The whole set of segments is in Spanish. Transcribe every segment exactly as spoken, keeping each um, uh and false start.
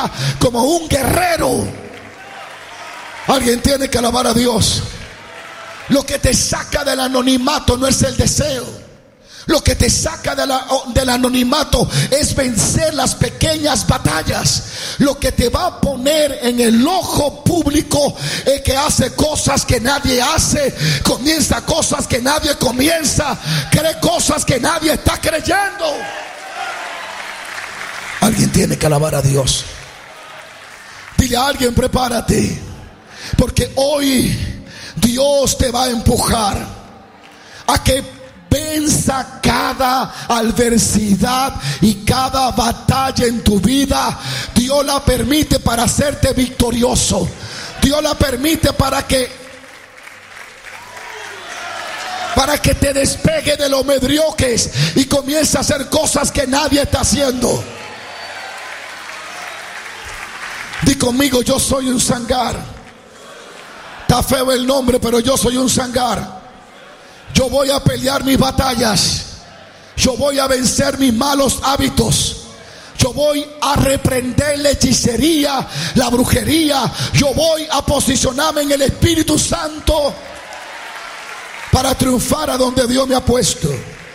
vida como un guerrero. Alguien tiene que alabar a Dios. Lo que te saca del anonimato no es el deseo. Lo que te saca de la, del anonimato es vencer las pequeñas batallas. Lo que te va a poner en el ojo público es que hace cosas que nadie hace, comienza cosas que nadie comienza, cree cosas que nadie está creyendo. Alguien tiene que alabar a Dios. Dile a alguien: prepárate, porque hoy Dios te va a empujar a que venza cada adversidad y cada batalla en tu vida. Dios la permite para hacerte victorioso. Dios la permite para que para que te despegue de los mediocres y comience a hacer cosas que nadie está haciendo. Di conmigo: yo soy un zangar. Está feo el nombre, pero yo soy un zangar. Yo voy a pelear mis batallas. Yo voy a vencer mis malos hábitos. Yo voy a reprender la hechicería, la brujería. Yo voy a posicionarme en el Espíritu Santo para triunfar a donde Dios me ha puesto.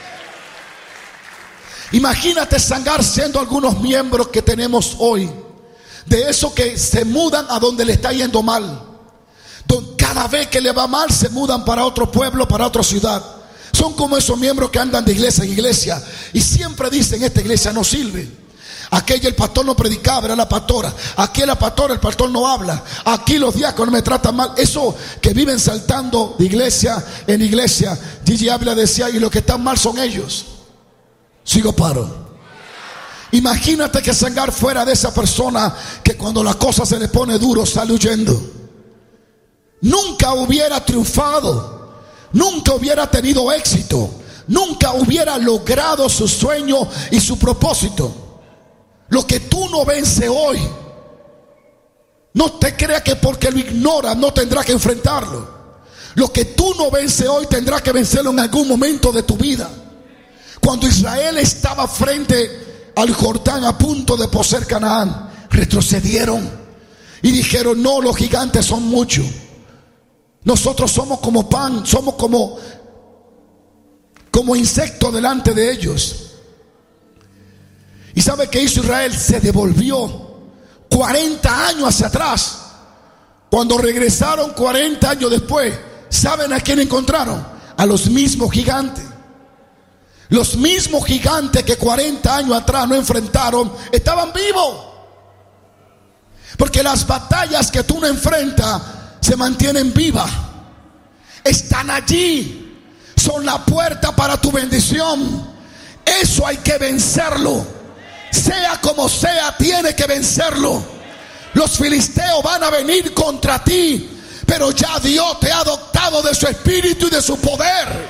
Imagínate zangar siendo algunos miembros que tenemos hoy, de esos que se mudan a donde le está yendo mal. Cada vez que le va mal se mudan para otro pueblo, para otra ciudad. Son como esos miembros que andan de iglesia en iglesia y siempre dicen: esta iglesia no sirve. Aquella el pastor no predicaba, era la pastora. Aquí la pastora, el pastor no habla. Aquí los diáconos me tratan mal. Eso que viven saltando de iglesia en iglesia. Gigi Ávila decía: y los que están mal son ellos. Sigo paro. Imagínate que zangar fuera de esa persona que cuando la cosa se le pone duro sale huyendo. Nunca hubiera triunfado, nunca hubiera tenido éxito, nunca hubiera logrado su sueño y su propósito. Lo que tú no vences hoy, no te creas que porque lo ignoras no tendrás que enfrentarlo. Lo que tú no vences hoy tendrás que vencerlo en algún momento de tu vida. Cuando Israel estaba frente al Jordán a punto de poseer Canaán, retrocedieron y dijeron: no, los gigantes son muchos. Nosotros somos como pan, somos como como insectos delante de ellos. ¿Y sabe qué hizo Israel? Se devolvió cuarenta años hacia atrás. Cuando regresaron cuarenta años después, ¿saben a quién encontraron? A los mismos gigantes. Los mismos gigantes que cuarenta años atrás no enfrentaron, estaban vivos. Porque las batallas que tú no enfrentas se mantienen vivas, están allí, son la puerta para tu bendición. Eso hay que vencerlo, sea como sea, tiene que vencerlo. Los filisteos van a venir contra ti, pero ya Dios te ha dotado de su espíritu y de su poder.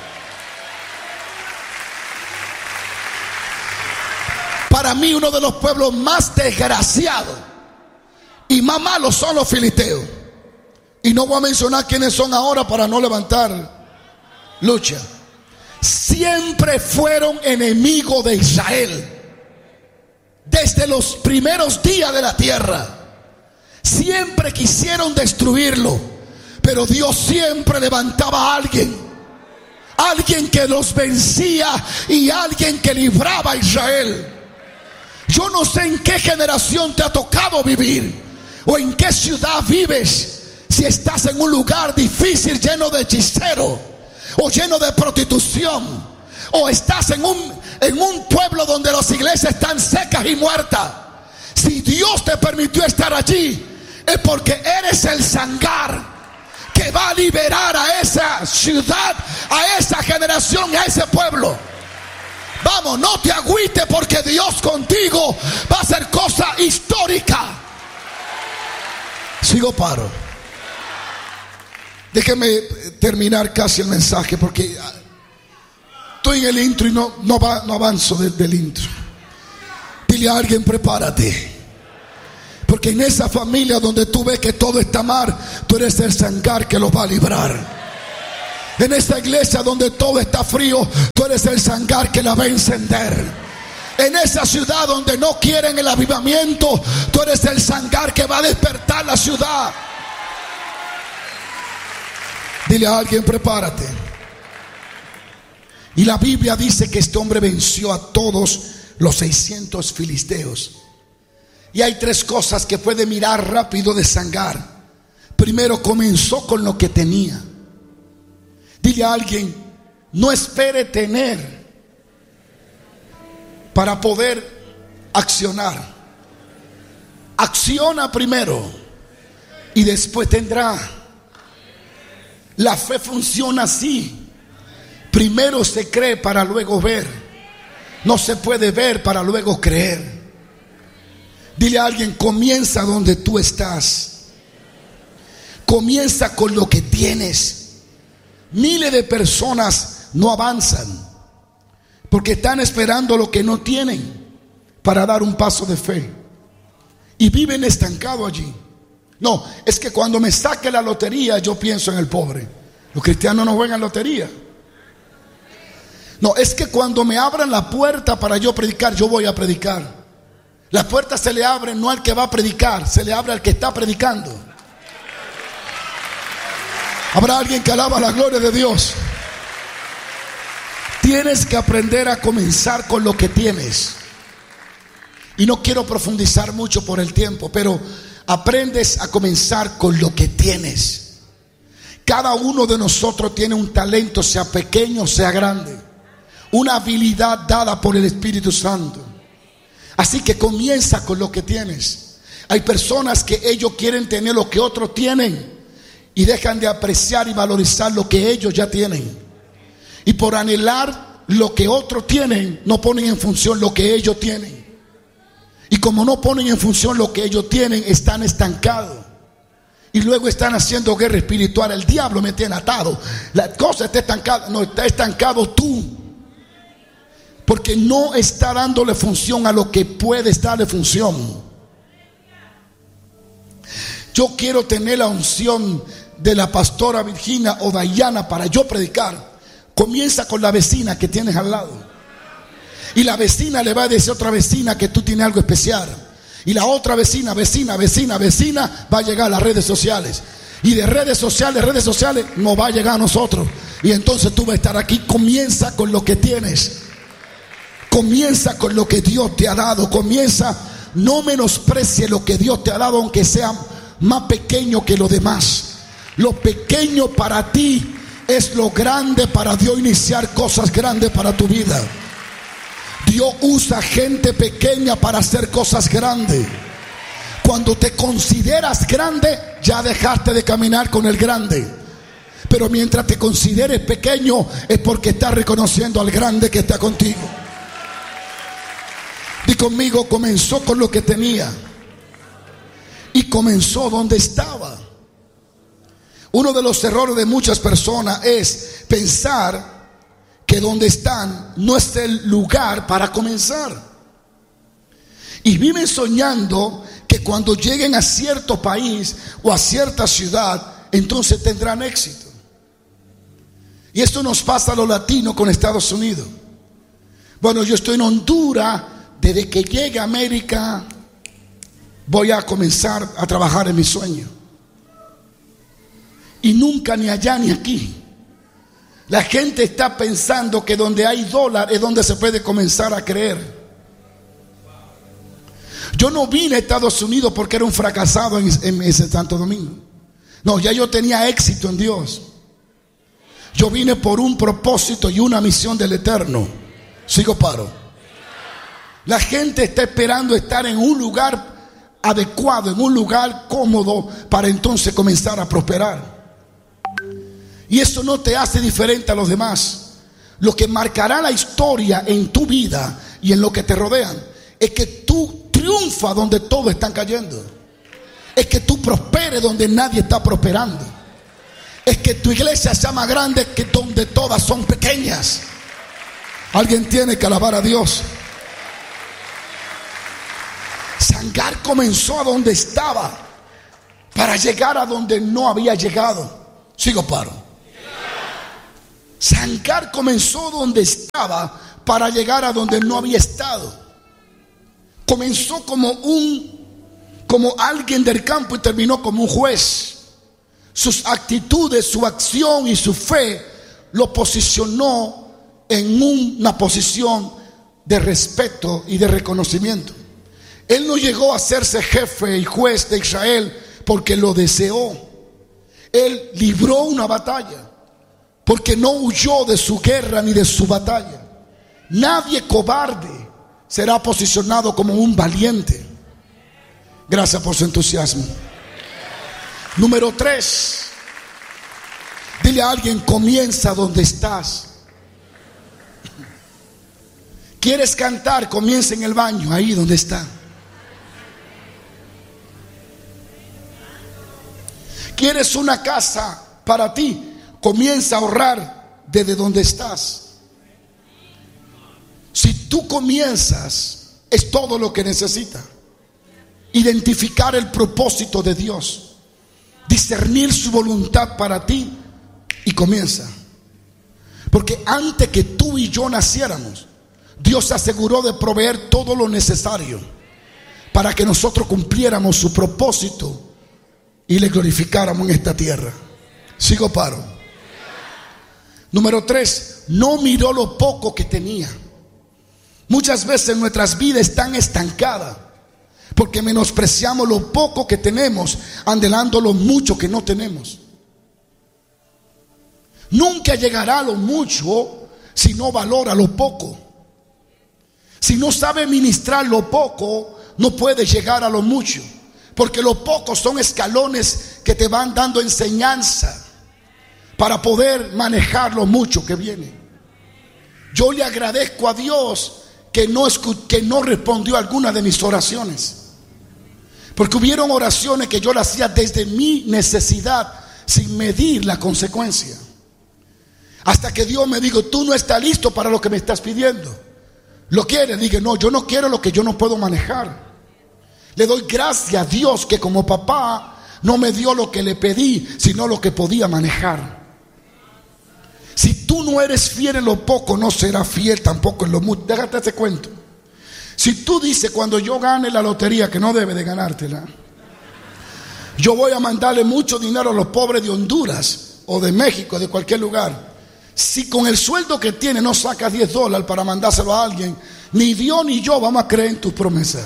Para mí, uno de los pueblos más desgraciados y más malos son los filisteos. Y no voy a mencionar quiénes son ahora para no levantar lucha. Siempre fueron enemigos de Israel. Desde los primeros días de la tierra. Siempre quisieron destruirlo. Pero Dios siempre levantaba a alguien. Alguien que los vencía y alguien que libraba a Israel. Yo no sé en qué generación te ha tocado vivir o en qué ciudad vives. Si estás en un lugar difícil, lleno de hechiceros, o lleno de prostitución, o estás en un, en un pueblo donde las iglesias están secas y muertas, si Dios te permitió estar allí, es porque eres el zangar que va a liberar a esa ciudad, a esa generación, a ese pueblo. Vamos, no te agüites, porque Dios contigo va a hacer cosa histórica. Sigo paro. Déjeme terminar casi el mensaje, porque estoy en el intro y no, no, va, no avanzo del, del intro. Dile a alguien: prepárate, porque en esa familia donde tú ves que todo está mal, tú eres el zangar que los va a librar. En esa iglesia donde todo está frío, tú eres el zangar que la va a encender. En esa ciudad donde no quieren el avivamiento, tú eres el zangar que va a despertar la ciudad. Dile a alguien: prepárate. Y la Biblia dice que este hombre venció a todos los seiscientos filisteos. Y hay tres cosas que puede mirar rápido de Sangar. Primero, comenzó con lo que tenía. Dile a alguien: no espere tener para poder accionar. Acciona primero y después tendrá. La fe funciona así. Primero se cree para luego ver. No se puede ver para luego creer. Dile a alguien: comienza donde tú estás. Comienza con lo que tienes. Miles de personas no avanzan porque están esperando lo que no tienen para dar un paso de fe y viven estancados allí. No, es que cuando me saque la lotería yo pienso en el pobre. Los cristianos no juegan lotería. No, es que cuando me abran la puerta para yo predicar, yo voy a predicar. Las puertas se le abren no al que va a predicar, se le abre al que está predicando. Habrá alguien que alaba la gloria de Dios. Tienes que aprender a comenzar con lo que tienes. Y no quiero profundizar mucho por el tiempo, pero aprendes a comenzar con lo que tienes. Cada uno de nosotros tiene un talento, sea pequeño o sea grande. Una habilidad dada por el Espíritu Santo. Así que comienza con lo que tienes. Hay personas que ellos quieren tener lo que otros tienen y dejan de apreciar y valorizar lo que ellos ya tienen. Y por anhelar lo que otros tienen, no ponen en función lo que ellos tienen. Y como no ponen en función lo que ellos tienen, están estancados. Y luego están haciendo guerra espiritual. El diablo me tiene atado. La cosa está estancada. No, está estancado tú. Porque no está dándole función a lo que puedes darle función. Yo quiero tener la unción de la pastora Virginia o Dayana para yo predicar. Comienza con la vecina que tienes al lado. Y la vecina le va a decir a otra vecina que tú tienes algo especial. Y la otra vecina, vecina, vecina, vecina va a llegar a las redes sociales. Y de redes sociales, redes sociales no va a llegar a nosotros. Y entonces tú vas a estar aquí. Comienza con lo que tienes. Comienza con lo que Dios te ha dado. Comienza, no menosprecie lo que Dios te ha dado, aunque sea más pequeño que lo demás. Lo pequeño para ti es lo grande para Dios iniciar cosas grandes para tu vida. Dios usa gente pequeña para hacer cosas grandes. Cuando te consideras grande, ya dejaste de caminar con el grande. Pero mientras te consideres pequeño, es porque estás reconociendo al grande que está contigo. Di conmigo: comenzó con lo que tenía y comenzó donde estaba. Uno de los errores de muchas personas es pensar que donde están no es el lugar para comenzar. Y viven soñando que cuando lleguen a cierto país o a cierta ciudad, entonces tendrán éxito. Y esto nos pasa a los latinos con Estados Unidos. Bueno, yo estoy en Honduras. Desde que llegue a América voy a comenzar a trabajar en mi sueño. Y nunca ni allá ni aquí. La gente está pensando que donde hay dólar es donde se puede comenzar a creer. Yo no vine a Estados Unidos porque era un fracasado en, en ese Santo Domingo. No, ya yo tenía éxito en Dios. Yo vine por un propósito y una misión del Eterno. Sigo paro. La gente está esperando estar en un lugar adecuado, en un lugar cómodo, para entonces comenzar a prosperar. Y eso no te hace diferente a los demás. Lo que marcará la historia en tu vida y en lo que te rodean es que tú triunfas donde todos están cayendo. Es que tú prosperes donde nadie está prosperando. Es que tu iglesia sea más grande que donde todas son pequeñas. Alguien tiene que alabar a Dios. Sangar comenzó a donde estaba para llegar a donde no había llegado. Sigo paro. Sangar comenzó donde estaba para llegar a donde no había estado. comenzó como un, como alguien del campo y terminó como un juez. Sus actitudes, su acción y su fe lo posicionó en una posición de respeto y de reconocimiento. Él no llegó a hacerse jefe y juez de Israel porque lo deseó. Él libró una batalla porque no huyó de su guerra ni de su batalla. Nadie cobarde será posicionado como un valiente. Gracias por su entusiasmo. Número tres, dile a alguien: comienza donde estás. ¿Quieres cantar? Comienza en el baño, ahí donde está. ¿Quieres una casa para ti? Comienza a ahorrar desde donde estás. Si tú comienzas, es todo lo que necesitas. Identificar el propósito de Dios, discernir su voluntad para ti, y comienza. Porque antes que tú y yo naciéramos, Dios se aseguró de proveer todo lo necesario para que nosotros cumpliéramos su propósito y le glorificáramos en esta tierra. Sigo paro. Número tres, no miró lo poco que tenía. Muchas veces nuestras vidas están estancadas porque menospreciamos lo poco que tenemos, anhelando lo mucho que no tenemos. Nunca llegará a lo mucho si no valora lo poco. Si no sabe ministrar lo poco, no puede llegar a lo mucho, porque lo poco son escalones que te van dando enseñanza para poder manejar lo mucho que viene. Yo le agradezco a Dios que no, que no respondió a alguna de mis oraciones, porque hubieron oraciones que yo las hacía desde mi necesidad, sin medir la consecuencia, hasta que Dios me dijo: tú no estás listo para lo que me estás pidiendo. ¿Lo quieres? Dije: no, yo no quiero lo que yo no puedo manejar. Le doy gracias a Dios que como papá no me dio lo que le pedí, sino lo que podía manejar. Si tú no eres fiel en lo poco, no serás fiel tampoco en lo mucho. Déjate ese cuento. Si tú dices: cuando yo gane la lotería, que no debe de ganártela, yo voy a mandarle mucho dinero a los pobres de Honduras o de México, de cualquier lugar. Si con el sueldo que tiene no sacas diez dólares para mandárselo a alguien, ni Dios ni yo vamos a creer en tus promesas.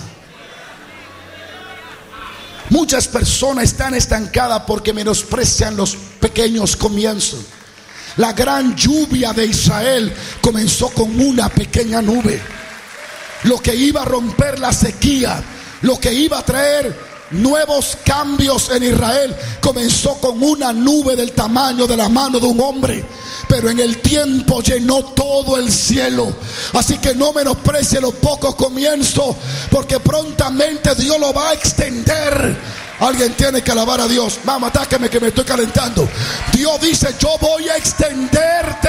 Muchas personas están estancadas porque menosprecian los pequeños comienzos. La gran lluvia de Israel comenzó con una pequeña nube. Lo que iba a romper la sequía, lo que iba a traer nuevos cambios en Israel, comenzó con una nube del tamaño de la mano de un hombre, pero en el tiempo llenó todo el cielo. Así que no menosprecie los pocos comienzos, porque prontamente Dios lo va a extender. Alguien tiene que alabar a Dios. Vamos, atáqueme que me estoy calentando. Dios dice: yo voy a extenderte.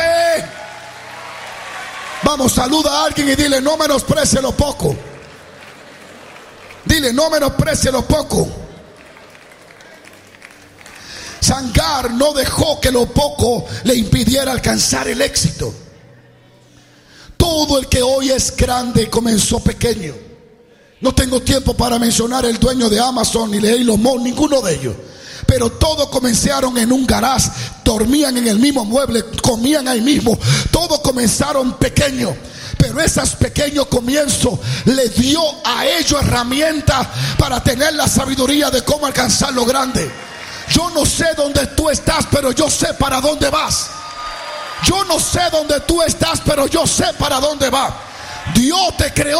Vamos, saluda a alguien y dile: no menosprecie lo poco. Dile: no menosprecie lo poco. Sangar no dejó que lo poco le impidiera alcanzar el éxito. Todo el que hoy es grande comenzó pequeño. No tengo tiempo para mencionar el dueño de Amazon ni de Elon Musk, ninguno de ellos. Pero todos comenzaron en un garage, dormían en el mismo mueble, comían ahí mismo. Todos comenzaron pequeños, pero esos pequeños comienzos le dio a ellos herramientas para tener la sabiduría de cómo alcanzar lo grande. Yo no sé dónde tú estás, pero yo sé para dónde vas. Yo no sé dónde tú estás, pero yo sé para dónde vas. Dios te creó